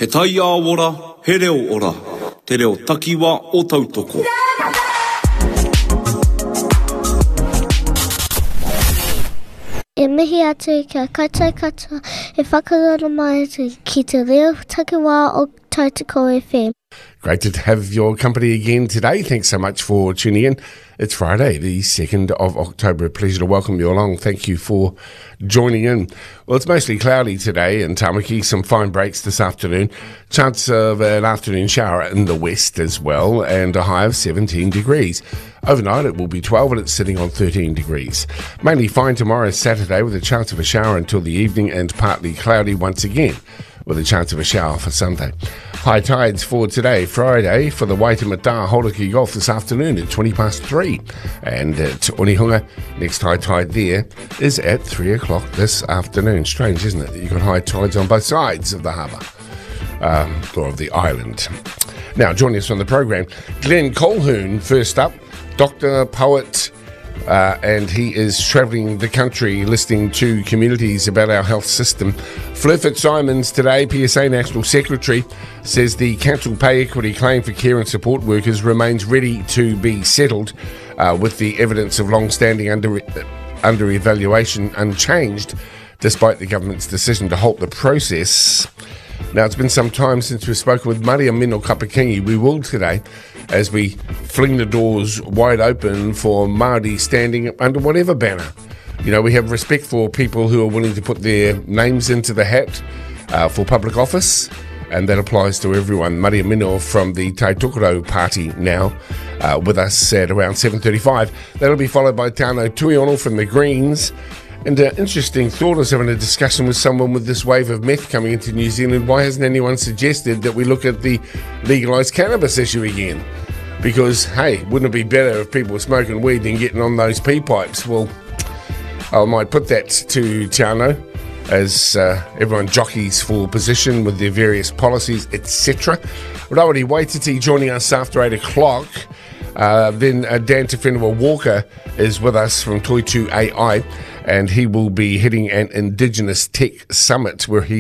He tai a ora, he reo ora. Te reo takiwa o tautoko. E mihi atu kia koutou katoa e whakarora mai atu ki te reo takiwa o Tautoko FM. Great to have your company again today. Thanks so much for tuning in. It's Friday, the 2nd of October. A pleasure to welcome you along. Thank you for joining in. Well, it's mostly cloudy today in Tamaki. Some fine breaks this afternoon. Chance of an afternoon shower in the west as well, and a high of 17 degrees. Overnight it will be 12 and it's sitting on 13 degrees. Mainly fine tomorrow, Saturday, with a chance of a shower until the evening and partly cloudy once again, with a chance of a shower for Sunday. High tides for today, Friday, for the Waitemata Hauraki Golf this afternoon at 3:20. And at Onehunga, next high tide there is at 3 o'clock this afternoon. Strange, isn't it, that you've got high tides on both sides of the harbour, or of the island. Now, joining us on the program, Glenn Colquhoun, first up, doctor, poet, and he is travelling the country listening to communities about our health system. Fleur Fitzsimons today, PSA National Secretary, says the council pay equity claim for care and support workers remains ready to be settled, with the evidence of long-standing under evaluation unchanged, despite the government's decision to halt the process. Now, it's been some time since we've spoken with Maria Mino Kapakingi. We will today, as we fling the doors wide open for Māori standing under whatever banner. You know, we have respect for people who are willing to put their names into the hat for public office, and that applies to everyone. Maria Mino from the Tai Tokoro Party now with us at around 7:35. That'll be followed by Tano Tuiono from the Greens. And an interesting thought, I was having a discussion with someone with this wave of meth coming into New Zealand. Why hasn't anyone suggested that we look at the legalised cannabis issue again? Because, hey, wouldn't it be better if people were smoking weed than getting on those pee pipes? Well, I might put that to Tano as everyone jockeys for position with their various policies, etc. Rawiri Waititi joining us after 8 o'clock. Then Dan Tefenua Walker is with us from Toitu AI, and he will be heading an Indigenous Tech Summit where he